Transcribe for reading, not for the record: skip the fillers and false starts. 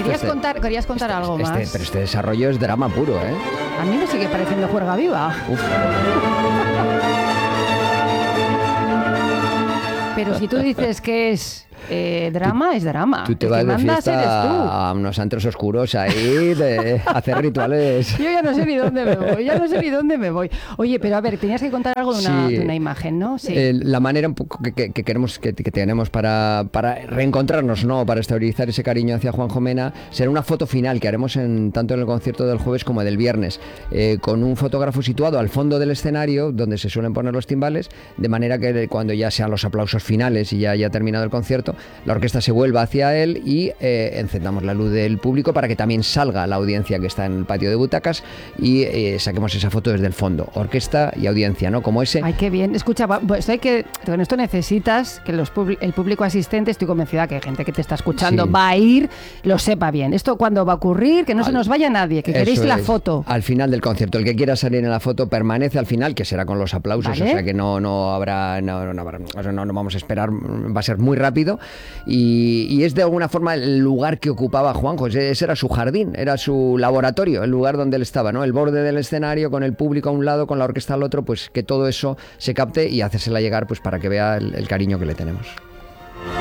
querías contar algo más. Pero este desarrollo es drama puro, ¿eh? A mí me sigue pareciendo juerga viva. Uf. Pero si tú dices que es drama, es drama. Tú te El vas que de mandas eres tú. fiesta a unos antros oscuros ahí de hacer rituales. Yo ya no sé ni dónde me voy, Oye, pero a ver, tenías que contar algo de una imagen, ¿no? Sí. La manera un poco que queremos que tenemos para reencontrarnos, ¿no? Para estabilizar ese cariño hacia Juanjo Mena, será una foto final que haremos tanto en el concierto del jueves como del viernes, con un fotógrafo situado al fondo del escenario, donde se suelen poner los timbales, de manera que cuando ya sean los aplausos finales y ya haya terminado el concierto, la orquesta se vuelva hacia él y encendamos la luz del público para que también salga la audiencia que está en el patio de butacas y saquemos esa foto desde el fondo, orquesta y audiencia, ¿no? Como ese. Ay, qué bien. Escucha, pues con esto necesitas que el público asistente, estoy convencida que hay gente que te está escuchando, va a ir, lo sepa bien. ¿Esto cuándo va a ocurrir? Que no se nos vaya nadie, que queréis la foto. Al final del concierto. El que quiera salir en la foto permanece al final, que será con los aplausos, ¿vale? O sea que no vamos a esperar, va a ser muy rápido. Y es de alguna forma el lugar que ocupaba Juanjo, ese era su jardín, era su laboratorio, el lugar donde él estaba, ¿no? El borde del escenario, con el público a un lado, con la orquesta al otro, pues que todo eso se capte y hacérsela llegar pues para que vea el cariño que le tenemos.